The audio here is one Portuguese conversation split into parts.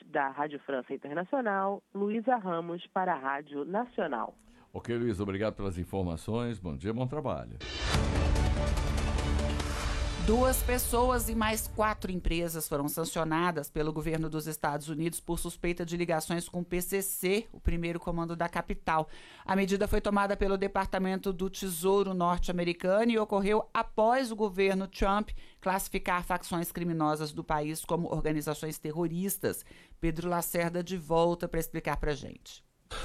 Da Rádio França Internacional, Luísa Ramos para a Rádio Nacional. Ok, Luísa, obrigado pelas informações. Bom dia, bom trabalho. 2 pessoas e mais 4 empresas foram sancionadas pelo governo dos Estados Unidos por suspeita de ligações com o PCC, o primeiro comando da capital. A medida foi tomada pelo Departamento do Tesouro norte-americano e ocorreu após o governo Trump classificar facções criminosas do país como organizações terroristas. Pedro Lacerda de volta para explicar para a gente.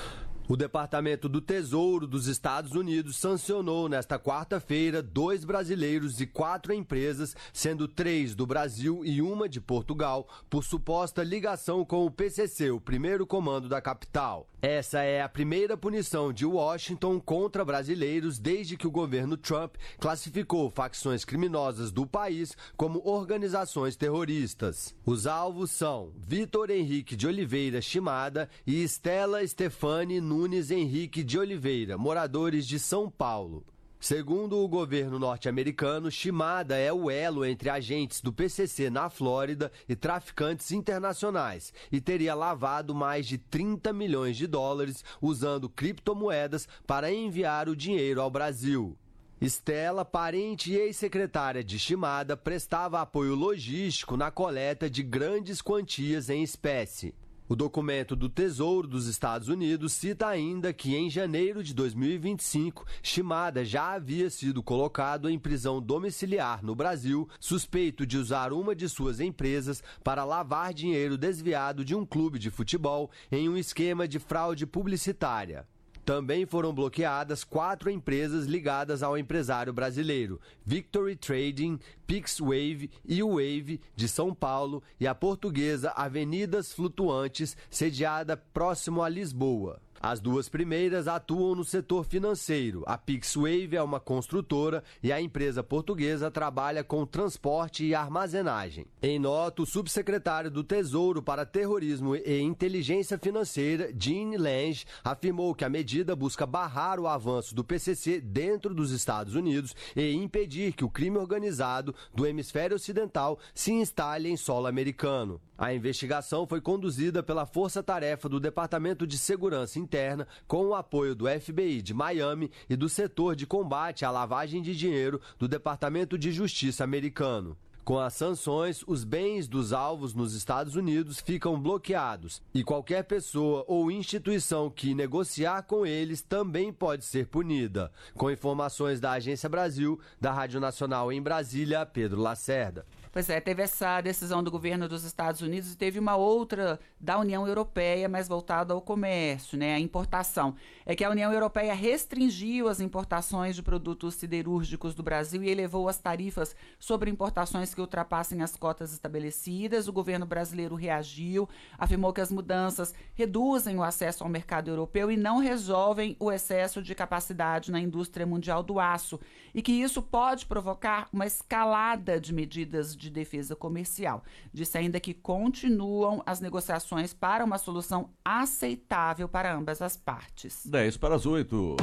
O Departamento do Tesouro dos Estados Unidos sancionou nesta quarta-feira 2 brasileiros e 4 empresas, sendo 3 do Brasil e 1 de Portugal, por suposta ligação com o PCC, o primeiro comando da capital. Essa é a primeira punição de Washington contra brasileiros desde que o governo Trump classificou facções criminosas do país como organizações terroristas. Os alvos são Vitor Henrique de Oliveira Shimada e Estela Stefani Nunes Henrique de Oliveira, moradores de São Paulo. Segundo o governo norte-americano, Shimada é o elo entre agentes do PCC na Flórida e traficantes internacionais e teria lavado mais de 30 milhões de dólares usando criptomoedas para enviar o dinheiro ao Brasil. Estela, parente e ex-secretária de Shimada, prestava apoio logístico na coleta de grandes quantias em espécie. O documento do Tesouro dos Estados Unidos cita ainda que em janeiro de 2025, Shimada já havia sido colocado em prisão domiciliar no Brasil, suspeito de usar uma de suas empresas para lavar dinheiro desviado de um clube de futebol em um esquema de fraude publicitária. Também foram bloqueadas 4 empresas ligadas ao empresário brasileiro, Victory Trading, PixWave e Wave, de São Paulo, e a portuguesa Avenidas Flutuantes, sediada próximo a Lisboa. As 2 primeiras atuam no setor financeiro. A PixWave é uma construtora e a empresa portuguesa trabalha com transporte e armazenagem. Em nota, o subsecretário do Tesouro para Terrorismo e Inteligência Financeira, Jean Lange, afirmou que a medida busca barrar o avanço do PCC dentro dos Estados Unidos e impedir que o crime organizado do hemisfério ocidental se instale em solo americano. A investigação foi conduzida pela Força-Tarefa do Departamento de Segurança Interna com o apoio do FBI de Miami e do setor de combate à lavagem de dinheiro do Departamento de Justiça americano. Com as sanções, os bens dos alvos nos Estados Unidos ficam bloqueados e qualquer pessoa ou instituição que negociar com eles também pode ser punida. Com informações da Agência Brasil, da Rádio Nacional em Brasília, Pedro Lacerda. Pois é, teve essa decisão do governo dos Estados Unidos e teve uma outra da União Europeia, mais voltada ao comércio, né, a importação. É que a União Europeia restringiu as importações de produtos siderúrgicos do Brasil e elevou as tarifas sobre importações que ultrapassem as cotas estabelecidas. O governo brasileiro reagiu, afirmou que as mudanças reduzem o acesso ao mercado europeu e não resolvem o excesso de capacidade na indústria mundial do aço e que isso pode provocar uma escalada de medidas de defesa comercial. Disse ainda que continuam as negociações para uma solução aceitável para ambas as partes. 7:50.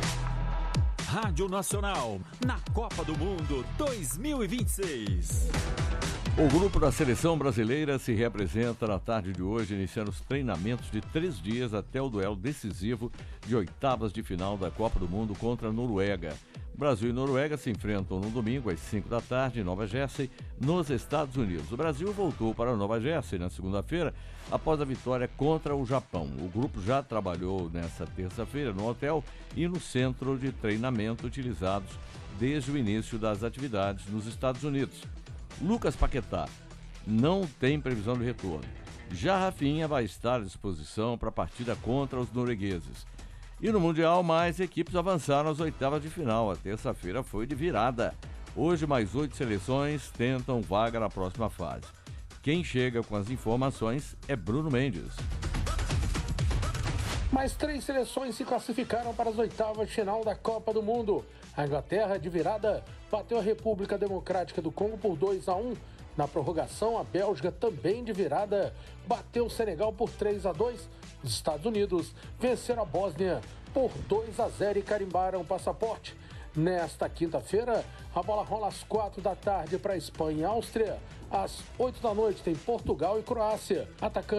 Rádio Nacional, na Copa do Mundo 2026. O grupo da seleção brasileira se reapresenta na tarde de hoje, iniciando os treinamentos de 3 dias até o duelo decisivo de oitavas de final da Copa do Mundo contra a Noruega. Brasil e Noruega se enfrentam no domingo às 5 da tarde em Nova Jersey, nos Estados Unidos. O Brasil voltou para Nova Jersey na segunda-feira após a vitória contra o Japão. O grupo já trabalhou nessa terça-feira no hotel e no centro de treinamento utilizados desde o início das atividades nos Estados Unidos. Lucas Paquetá não tem previsão de retorno. Já Rafinha vai estar à disposição para a partida contra os noruegueses. E no Mundial, mais equipes avançaram às oitavas de final. A terça-feira foi de virada. Hoje, mais 8 seleções tentam vaga na próxima fase. Quem chega com as informações é Bruno Mendes. Mais 3 seleções se classificaram para as oitavas de final da Copa do Mundo. A Inglaterra, de virada, bateu a República Democrática do Congo por 2-1. Na prorrogação, a Bélgica, também de virada, bateu o Senegal por 3-2. Os Estados Unidos venceram a Bósnia por 2-0 e carimbaram o passaporte. Nesta quinta-feira, a bola rola às 4 da tarde para a Espanha e Áustria. Às 8 da noite tem Portugal e Croácia. Atacante